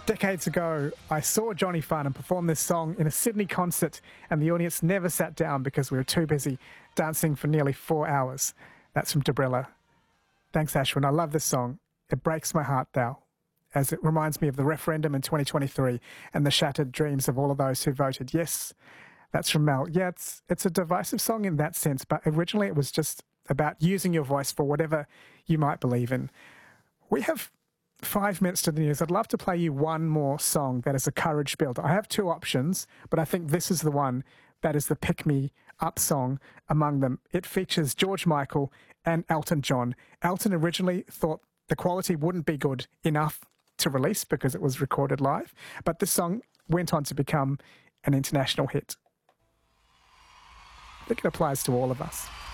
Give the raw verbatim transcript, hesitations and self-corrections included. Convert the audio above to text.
Decades ago, I saw Johnny Farnham perform this song in a Sydney concert, and the audience never sat down because we were too busy dancing for nearly four hours. That's from Debrilla. Thanks, Ashwin. I love this song. It breaks my heart, thou, as it reminds me of the referendum in twenty twenty-three and the shattered dreams of all of those who voted yes. That's from Mel. Yeah, it's, it's a divisive song in that sense, but originally it was just about using your voice for whatever you might believe in. We have five minutes to the news. I'd love to play you one more song that is a courage builder. I have two options, but I think this is the one that is the pick-me-up song among them. It features George Michael and Elton John. Elton originally thought the quality wouldn't be good enough to release because it was recorded live, but this song went on to become an international hit. I think it applies to all of us.